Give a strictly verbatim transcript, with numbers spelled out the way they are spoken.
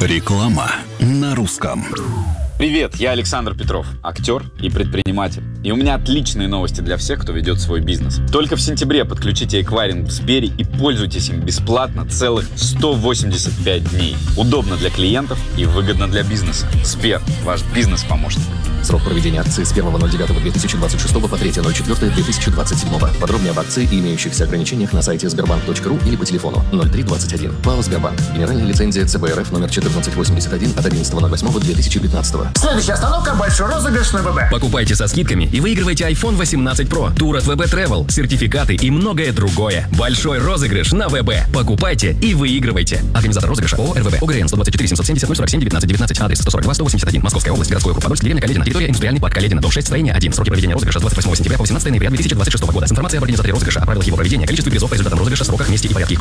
Реклама на русском. Привет, я Александр Петров, актер и предприниматель. И у меня отличные новости для всех, кто ведет свой бизнес. Только в сентябре подключите эквайринг в Сбере и пользуйтесь им бесплатно целых сто восемьдесят пять дней. Удобно для клиентов и выгодно для бизнеса. Сбер, ваш бизнес-помощник. Срок проведения акции с первого ноль девятого две тысячи двадцать шестого по третьего ноль четвёртого две тысячи двадцать седьмого. Подробнее об акции и имеющихся ограничениях на сайте сбербанк точка ру или по телефону ноль три двадцать один. ПАО «Сбербанк». Генеральная лицензия ЦБ РФ номер четырнадцать восемьдесят один от одиннадцатого ноль восьмого две тысячи пятнадцатого. Следующая остановка – большой розыгрыш на ВБ. Покупайте со скидками и выигрывайте айфон восемнадцать про, тур от ВБ Travel, сертификаты и многое другое. Большой розыгрыш на ВБ. Покупайте и выигрывайте. Организатор розыгрыша ООО РВБ. ОГРН сто двадцать четыре семьсот семьдесят ноль сорок семь девятнадцать девятнадцать. Адрес сто сорок два сто восемьдесят один. Московская область. Городской округ Подольск. Деревня Каледина. Территория индустриальный парк Каледина. Дом шесть, строение один. Сроки проведения розыгрыша с двадцать восьмого сентября по восемнадцатого ноября две тысячи двадцать шестого года. С информацией об организаторе розыгрыша, о правилах его проведения, количестве призов по результатам розыгрыша, сроках, месте и порядке их